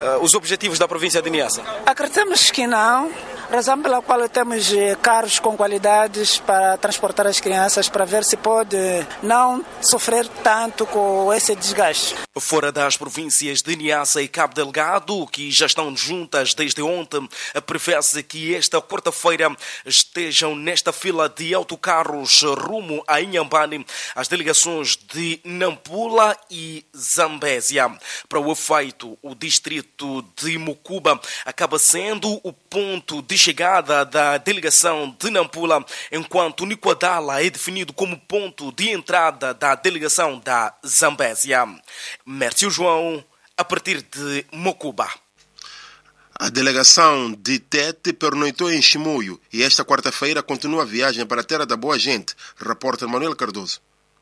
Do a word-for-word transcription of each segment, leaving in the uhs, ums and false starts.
uh, os objetivos da província de Niassa? Acreditamos que não, razão pela qual temos carros com qualidades para transportar as crianças, para ver se pode não sofrer tanto com esse desgaste. Fora das províncias de Niassa e Cabo Delgado, que já estão juntas desde ontem, prevê-se que esta quarta-feira estejam nesta fila de autocarros rumo a Inhambane as delegações de Nampula e Zambésia. Para o efeito, o distrito de Mucuba acaba sendo o ponto de chegada da delegação de Nampula, enquanto Niquadala é definido como ponto de entrada da delegação da Zambésia. Mércio João, a partir de Mucuba. A delegação de Tete pernoitou em Chimoio e esta quarta-feira continua a viagem para a terra da boa gente, repórter Manuel Cardoso.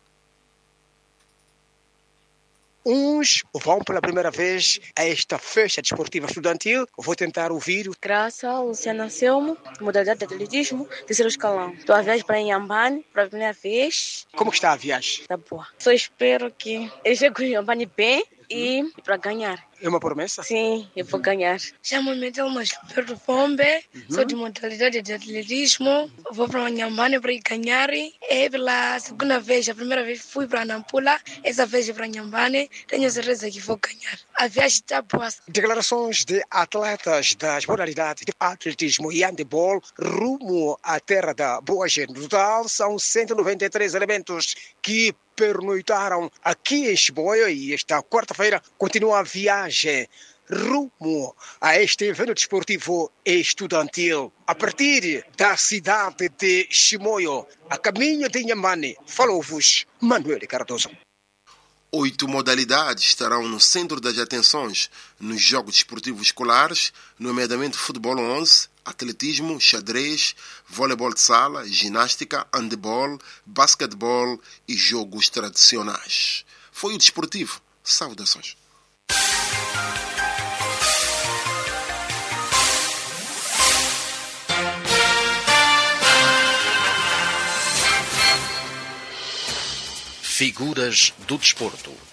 Uns vão pela primeira vez a esta festa desportiva estudantil. Vou tentar ouvir. Graça, Luciana Selmo, modalidade de atletismo, terceiro escalão. Estou a viagem para Inhambane, para a primeira vez. Como está a viagem? Está boa. Só espero que eu chegue em Inhambane bem e para ganhar. É uma promessa? Sim, eu vou ganhar. Chamo-me Delmas Pedro Pombe, uhum. Sou de modalidade de atletismo, vou para Inhambane para ir ganhar. É pela segunda vez, a primeira vez fui para Nampula, essa vez para Inhambane, tenho certeza que vou ganhar. A viagem está boa. Declarações de atletas das modalidades de atletismo e handebol rumo à terra da boa gente. No total, são cento e noventa e três elementos que pernoitaram aqui em Chimoio e esta quarta-feira continua a viagem rumo a este evento desportivo estudantil. A partir da cidade de Chimoio, a caminho de Inhambane, falou-vos Manuel Cardoso. Oito modalidades estarão no centro das atenções nos Jogos Desportivos Escolares, nomeadamente futebol onze, atletismo, xadrez, voleibol de sala, ginástica, handebol, basquetebol e jogos tradicionais. Foi o desportivo. Saudações. Figuras do desporto.